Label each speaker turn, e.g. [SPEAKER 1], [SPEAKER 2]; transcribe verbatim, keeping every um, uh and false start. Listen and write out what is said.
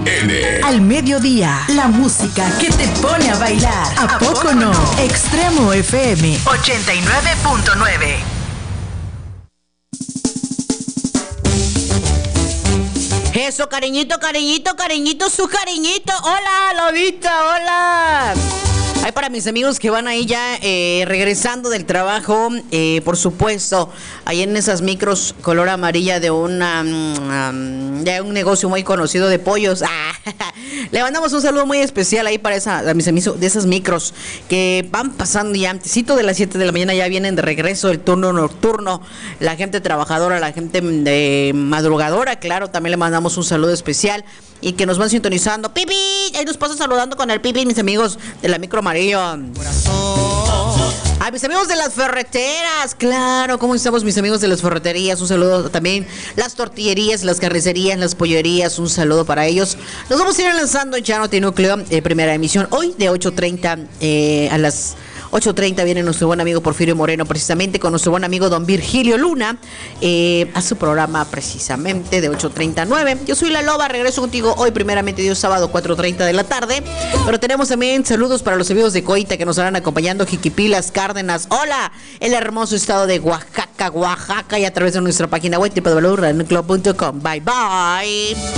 [SPEAKER 1] N.
[SPEAKER 2] Al mediodía, la música que te pone a bailar. ¿A poco no? Extremo F M ochenta y nueve punto nueve.
[SPEAKER 3] Eso, cariñito, cariñito, cariñito, su cariñito. Hola, Lolita, hola. Hay para mis amigos que van ahí ya eh, regresando del trabajo, eh, por supuesto, ahí en esas micros color amarilla de una um, de un negocio muy conocido de pollos. Ah, le mandamos un saludo muy especial ahí para esa, a mis amigos de esas micros que van pasando ya antesito de las siete de la mañana, ya vienen de regreso del turno nocturno, la gente trabajadora, la gente de madrugadora, claro, también le mandamos un saludo especial. Y que nos van sintonizando. ¡Pipi! Ahí nos pasan saludando con el pipi, mis amigos de la micro amarillo. A mis amigos de las ferreteras, claro, ¿cómo estamos mis amigos de las ferreterías? Un saludo también. Las tortillerías, las carnicerías, las pollerías, un saludo para ellos. Nos vamos a ir lanzando ya Noti Núcleo, eh, primera emisión, hoy de ocho treinta eh, a las ocho treinta viene nuestro buen amigo Porfirio Moreno, precisamente con nuestro buen amigo don Virgilio Luna, eh, a su programa precisamente de ocho treinta a nueve. Yo soy La Loba, regreso contigo hoy primeramente Dios sábado cuatro treinta de la tarde, pero tenemos también saludos para los amigos de Coita que nos estarán acompañando, Jiquipilas, Cárdenas, hola, el hermoso estado de Oaxaca, Oaxaca, y a través de nuestra página web doble u doble u doble u punto radio núcleo punto com. Bye bye.